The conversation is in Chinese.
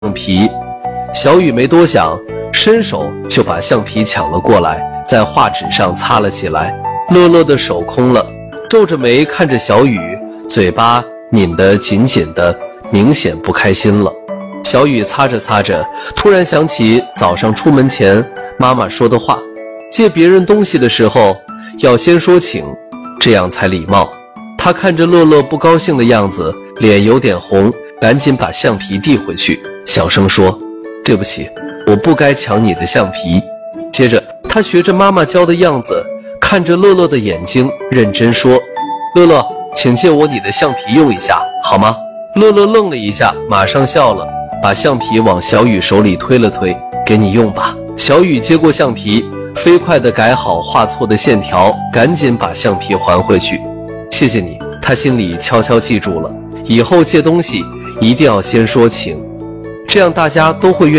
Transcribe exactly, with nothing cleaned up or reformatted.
皮。小雨没多想，伸手就把橡皮抢了过来，在画纸上擦了起来。乐乐的手空了，皱着眉看着小雨，嘴巴抿得紧紧的，明显不开心了。小雨擦着擦着，突然想起早上出门前妈妈说的话，借别人东西的时候要先说请，这样才礼貌。他看着乐乐不高兴的样子，脸有点红，赶紧把橡皮递回去，小声说：对不起，我不该抢你的橡皮。接着他学着妈妈教的样子，看着乐乐的眼睛，认真说：乐乐，请借我你的橡皮用一下好吗？乐乐愣了一下，马上笑了，把橡皮往小雨手里推了推，给你用吧。小雨接过橡皮，飞快地改好画错的线条，赶紧把橡皮还回去。谢谢你，他心里悄悄记住了，以后借东西一定要先说请，这样大家都会愿意